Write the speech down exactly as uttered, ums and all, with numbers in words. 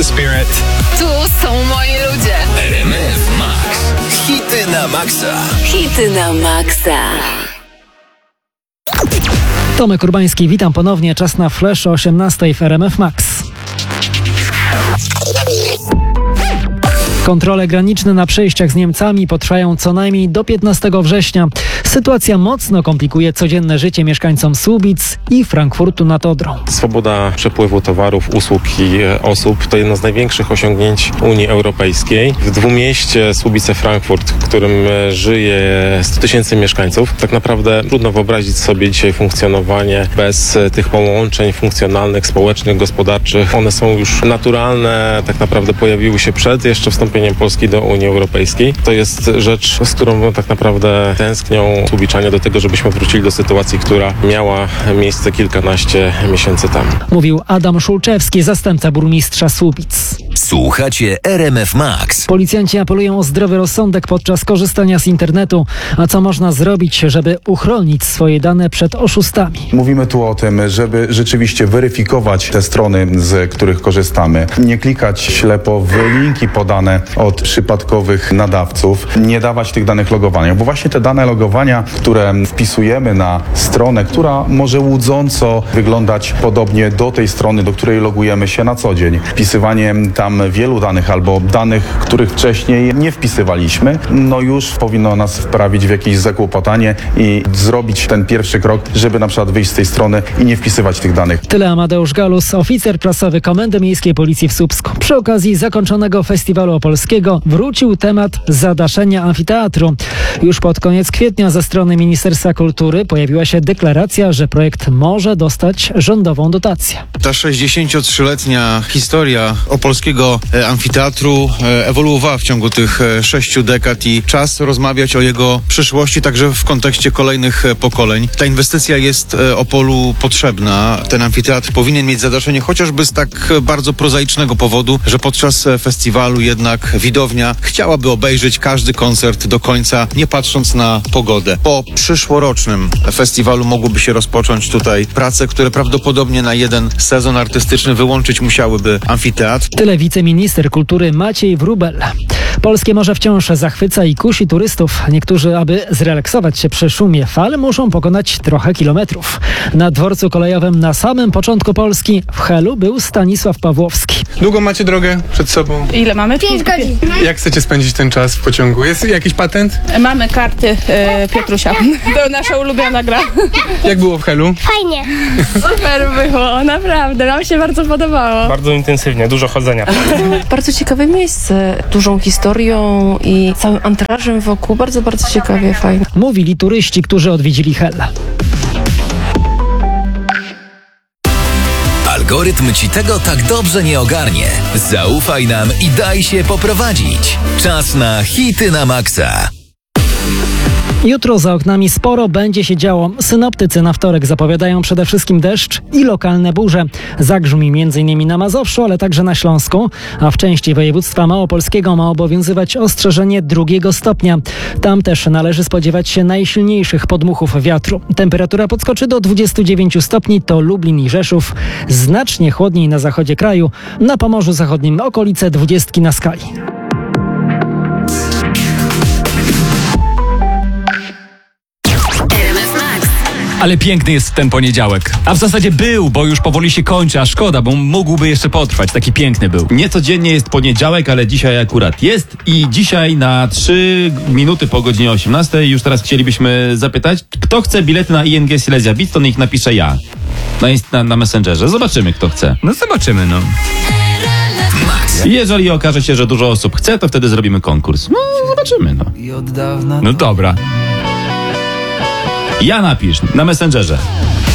the spirit. Tu są moi ludzie. R M F Max. Hity na maksa. Hity na maksa. Tomek Urbański, witam ponownie. Czas na Flash o osiemnastej w R M F Max. Kontrole graniczne na przejściach z Niemcami potrwają co najmniej do piętnastego września. Sytuacja mocno komplikuje codzienne życie mieszkańcom Słubic i Frankfurtu nad Odrą. Swoboda przepływu towarów, usług i osób to jedno z największych osiągnięć Unii Europejskiej. W dwumieście Słubice-Frankfurt, w którym żyje sto tysięcy mieszkańców, tak naprawdę trudno wyobrazić sobie dzisiaj funkcjonowanie bez tych połączeń funkcjonalnych, społecznych, gospodarczych. One są już naturalne, tak naprawdę pojawiły się przed jeszcze wstąpieniem Polski do Unii Europejskiej. To jest rzecz, z którą tak naprawdę tęsknią Słubiczanie do tego, żebyśmy wrócili do sytuacji, która miała miejsce kilkanaście miesięcy temu. Mówił Adam Szulczewski, zastępca burmistrza Słubic. Słuchacie R M F Max. Policjanci apelują o zdrowy rozsądek podczas korzystania z internetu. A co można zrobić, żeby uchronić swoje dane przed oszustami? Mówimy tu o tym, żeby rzeczywiście weryfikować te strony, z których korzystamy. Nie klikać ślepo w linki podane od przypadkowych nadawców. Nie dawać tych danych logowania, bo właśnie te dane logowania, które wpisujemy na stronę, która może łudząco wyglądać podobnie do tej strony, do której logujemy się na co dzień. Wpisywanie tam wielu danych albo danych, których wcześniej nie wpisywaliśmy, no już powinno nas wprawić w jakieś zakłopotanie i zrobić ten pierwszy krok, żeby na przykład wyjść z tej strony i nie wpisywać tych danych. Tyle Amadeusz Galus, oficer prasowy Komendy Miejskiej Policji w Słupsku. Przy okazji zakończonego Festiwalu Opolskiego wrócił temat zadaszenia amfiteatru. Już pod koniec kwietnia ze strony Ministerstwa Kultury pojawiła się deklaracja, że projekt może dostać rządową dotację. Ta sześćdziesięciotrzyletnia historia opolskiego amfiteatru ewoluowała w ciągu tych sześciu dekad i czas rozmawiać o jego przyszłości także w kontekście kolejnych pokoleń. Ta inwestycja jest Opolu potrzebna. Ten amfiteatr powinien mieć zadaszenie chociażby z tak bardzo prozaicznego powodu, że podczas festiwalu jednak widownia chciałaby obejrzeć każdy koncert do końca, nie patrząc na pogodę. Po przyszłorocznym festiwalu mogłyby się rozpocząć tutaj prace, które prawdopodobnie na jeden sezon artystyczny wyłączyć musiałyby amfiteatr. Tyle wiceminister kultury Maciej Wróbel. Polskie morze wciąż zachwyca i kusi turystów. Niektórzy, aby zrelaksować się przy szumie fal, muszą pokonać trochę kilometrów. Na dworcu kolejowym na samym początku Polski w Helu był Stanisław Pawłowski. Długo macie drogę przed sobą? Ile mamy? Pięć godzin. Jak chcecie spędzić ten czas w pociągu? Jest jakiś patent? Mamy karty e, Piotrusia. To nasza ulubiona gra. Jak było w Helu? Fajnie. Super było, naprawdę. Nam się bardzo podobało. Bardzo intensywnie, dużo chodzenia. Bardzo ciekawe miejsce, dużą historią i całym anturażem wokół. Bardzo, bardzo ciekawie, fajnie. Mówili turyści, którzy odwiedzili Hel. Algorytm ci tego tak dobrze nie ogarnie. Zaufaj nam i daj się poprowadzić. Czas na hity na maksa. Jutro za oknami sporo będzie się działo. Synoptycy na wtorek zapowiadają przede wszystkim deszcz i lokalne burze. Zagrzmi m.in. na Mazowszu, ale także na Śląsku, a w części województwa małopolskiego ma obowiązywać ostrzeżenie drugiego stopnia. Tam też należy spodziewać się najsilniejszych podmuchów wiatru. Temperatura podskoczy do dwudziestu dziewięciu stopni, to Lublin i Rzeszów. Znacznie chłodniej na zachodzie kraju, na Pomorzu Zachodnim okolice dwudziestki na skali. Ale piękny jest ten poniedziałek. A w zasadzie był, bo już powoli się kończy, a szkoda, bo mógłby jeszcze potrwać. Taki piękny był. Niecodziennie jest poniedziałek, ale dzisiaj akurat jest. I dzisiaj na trzy minuty po godzinie osiemnastej już teraz chcielibyśmy zapytać, kto chce bilety na I N G Silesia Beat, to niech napisze ja. Na, na, na Messengerze. Zobaczymy, kto chce. No zobaczymy, no. I jeżeli okaże się, że dużo osób chce, to wtedy zrobimy konkurs. No, zobaczymy, no. No dobra. Ja napisz na Messengerze.